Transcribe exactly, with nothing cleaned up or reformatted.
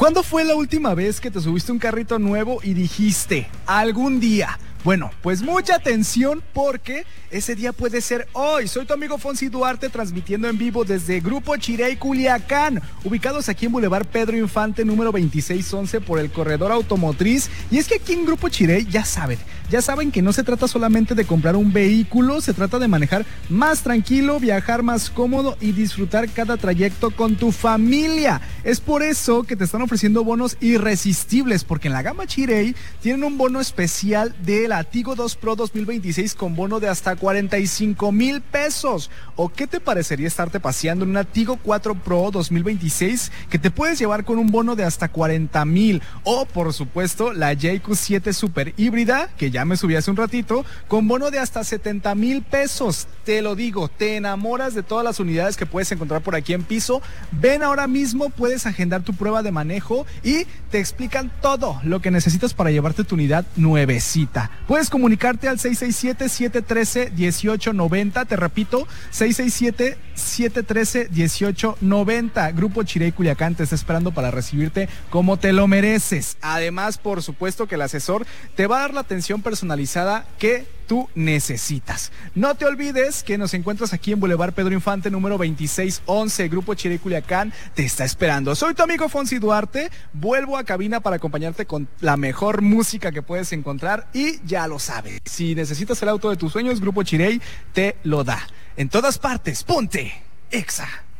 ¿Cuándo fue la última vez que te subiste a un carrito nuevo y dijiste, algún día? Bueno, pues mucha atención porque ese día puede ser hoy. Soy tu amigo Fonsi Duarte transmitiendo en vivo desde Grupo Chirey Culiacán, ubicados aquí en Boulevard Pedro Infante número veintiséis once por el corredor automotriz. Y es que aquí en Grupo Chirey ya saben, ya saben que no se trata solamente de comprar un vehículo, se trata de manejar más tranquilo, viajar más cómodo y disfrutar cada trayecto con tu familia. Es por eso que te están ofreciendo bonos irresistibles, porque en la gama Chirey tienen un bono especial de la Tigo dos Pro dos mil veintiséis con bono de hasta cuarenta y cinco mil pesos. ¿O qué te parecería estarte paseando en una Tigo cuatro Pro dos mil veintiséis que te puedes llevar con un bono de hasta cuarenta mil? O por supuesto la J Q siete Super híbrida, que ya me subí hace un ratito, con bono de hasta setenta mil pesos. Te lo digo, te enamoras de todas las unidades que puedes encontrar por aquí en piso. Ven ahora mismo, puedes agendar tu prueba de manejo y te explican todo lo que necesitas para llevarte tu unidad nuevecita. Puedes comunicarte al seis seis siete, siete uno tres, uno ocho nueve cero, te repito, seis seis siete, siete uno tres, uno ocho nueve cero. Grupo Chirey Culiacán te está esperando para recibirte como te lo mereces. Además, por supuesto que el asesor te va a dar la atención personalizada que tú necesitas. No te olvides que nos encuentras aquí en Boulevard Pedro Infante número veintiséis once. Grupo Chirey Culiacán te está esperando. Soy tu amigo Fonsi Duarte. Vuelvo a cabina para acompañarte con la mejor música que puedes encontrar y ya lo sabes. Si necesitas el auto de tus sueños, Grupo Chirey te lo da. En todas partes, ponte Exa.